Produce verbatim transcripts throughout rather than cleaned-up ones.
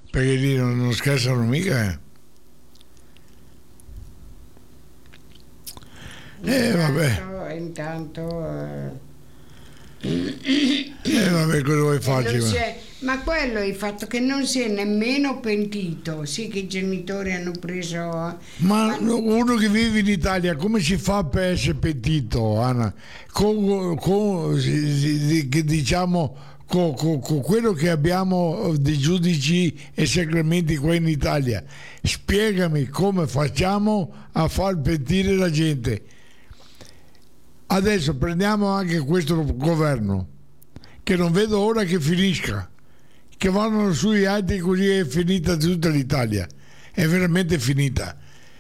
perché lì non, non scherzano mica. Eh, eh vabbè. Intanto... Eh... Eh vabbè, cosa vuoi farci? Ma quello è il fatto che non si è nemmeno pentito, sì che i genitori hanno preso... Ma, ma... uno che vive in Italia come si fa per essere pentito, Anna? Con, con diciamo con, con, con quello che abbiamo di giudici e sacramenti qua in Italia, spiegami come facciamo a far pentire la gente. Adesso prendiamo anche questo governo, che non vedo ora che finisca, che vanno sui altri, così è finita tutta l'Italia, è veramente finita.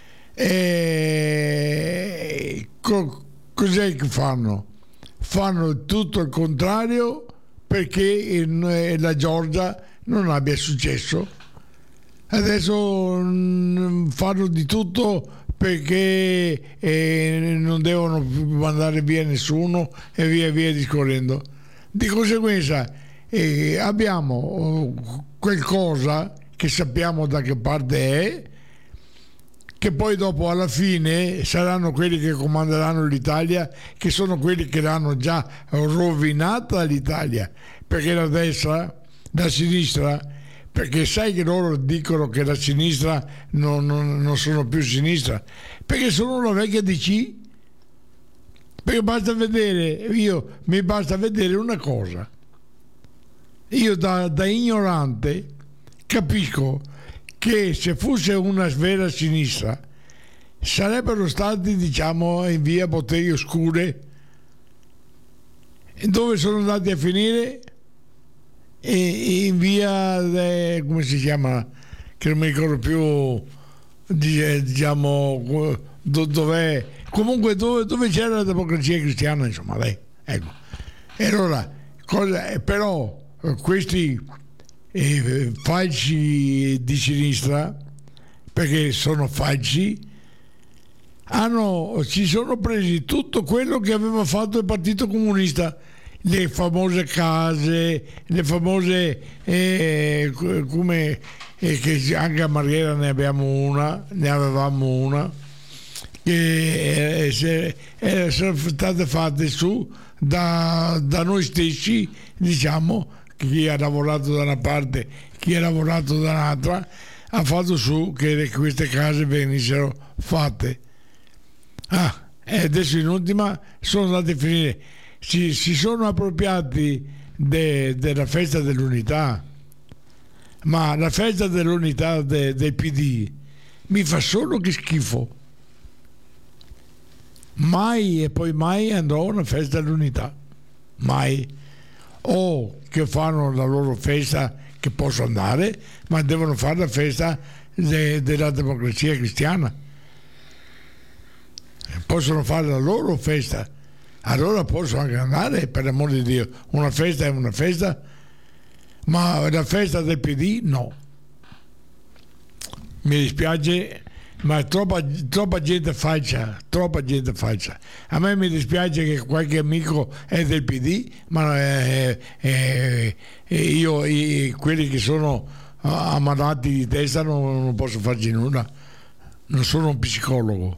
E co- cos'è che fanno? Fanno tutto il contrario perché in, la Georgia non abbia successo. Adesso mh, fanno di tutto perché eh, non devono mandare via nessuno e via via discorrendo. Di conseguenza eh, abbiamo qualcosa che sappiamo da che parte è, che poi dopo alla fine saranno quelli che comanderanno l'Italia, che sono quelli che l'hanno già rovinata l'Italia, perché la destra, la sinistra, perché sai che loro dicono che la sinistra non, non, non sono più sinistra, perché sono la vecchia D C, perché basta vedere, io mi basta vedere una cosa, io da, da ignorante capisco che se fosse una vera sinistra sarebbero stati, diciamo, in via Botteghe Oscure, dove sono andati a finire? E in via de, come si chiama, che non mi ricordo più, diciamo dov'è, comunque dove, dove c'era la Democrazia Cristiana, insomma, dai, ecco. E allora cosa, però questi eh, falsi di sinistra, perché sono falsi, hanno, si sono presi tutto quello che aveva fatto il Partito Comunista, le famose case, le famose eh, come eh, che anche a Marghera ne abbiamo una, ne avevamo una, che eh, se, eh, sono state fatte su da, da noi stessi, diciamo, chi ha lavorato da una parte, chi ha lavorato da un'altra, ha fatto su che queste case venissero fatte. Ah, e adesso in ultima sono andate a finire. Si, si sono appropriati de, della festa dell'unità, ma la festa dell'unità de, del P D mi fa solo che schifo. Mai e poi mai andrò a una festa dell'unità, mai. O che fanno la loro festa, che posso andare, ma devono fare la festa de, della Democrazia Cristiana, possono fare la loro festa. Allora posso anche andare, per l'amor di Dio, una festa è una festa, ma la festa del P D no. Mi dispiace, ma troppa, troppa gente falsa, troppa gente falsa. A me mi dispiace che qualche amico è del P D, ma eh, eh, eh, io, io, quelli che sono ammalati di testa non, non posso farci nulla, non sono un psicologo.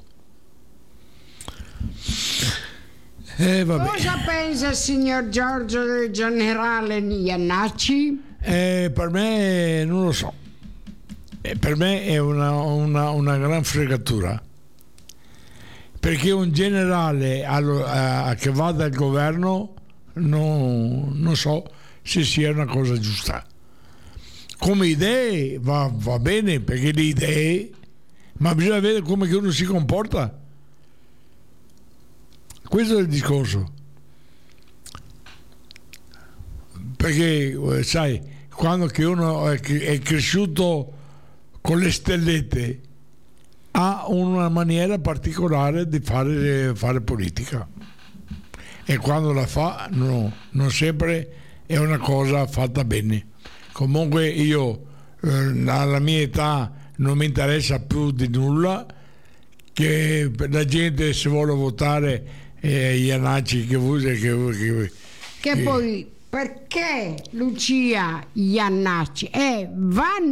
Eh, Cosa pensa il signor Giorgio del generale Iannacci? Eh, per me non lo so, eh, per me è una, una, una gran fregatura, perché un generale allo, a, che vada al governo non, non so se sia una cosa giusta. Come idee va, va bene, perché le idee, ma bisogna vedere come che uno si comporta. Questo è il discorso, perché sai, quando che uno è cresciuto con le stellette ha una maniera particolare di fare, fare politica, e quando la fa no, non sempre è una cosa fatta bene. Comunque io eh, alla mia età non mi interessa più di nulla, che la gente se vuole votare e Iannacci che usa che, che, che poi perché Lucia Iannacci eh, vanno